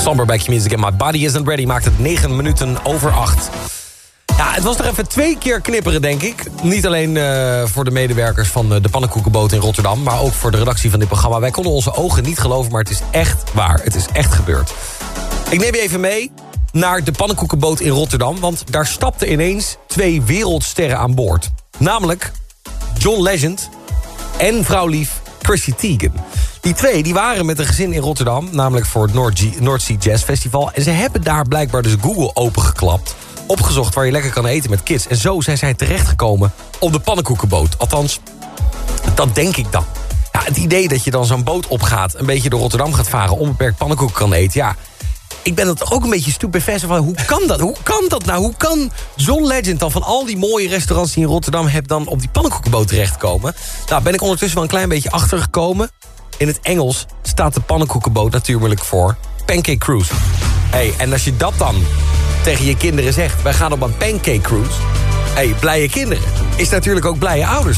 Somber Back Music and My Body Isn't Ready maakt het 9 minuten over 8. Ja, het was nog even 2 keer knipperen, denk ik. Niet alleen voor de medewerkers van de Pannenkoekenboot in Rotterdam... maar ook voor de redactie van dit programma. Wij konden onze ogen niet geloven, maar het is echt waar. Het is echt gebeurd. Ik neem je even mee naar de Pannenkoekenboot in Rotterdam... want daar stapten ineens 2 wereldsterren aan boord. Namelijk John Legend en vrouwlief Chrissy Teigen. Die 2 die waren met een gezin in Rotterdam... namelijk voor het North Sea Jazz Festival... en ze hebben daar blijkbaar dus Google opengeklapt... opgezocht waar je lekker kan eten met kids. En zo zijn zij terechtgekomen op de Pannenkoekenboot. Althans, dat denk ik dan. Ja, het idee dat je dan zo'n boot opgaat... een beetje door Rotterdam gaat varen... onbeperkt pannenkoeken kan eten, ja... Ik ben het ook een beetje stupefest van hoe kan dat? Hoe kan dat nou? Hoe kan John Legend dan van al die mooie restaurants die in Rotterdam hebt... dan op die pannenkoekenboot terechtkomen? Nou, ben ik ondertussen wel een klein beetje achtergekomen. In het Engels staat de pannenkoekenboot natuurlijk voor Pancake Cruise. Hey, en als je dat dan tegen je kinderen zegt... wij gaan op een pancake cruise. Hey, blije kinderen is natuurlijk ook blije ouders.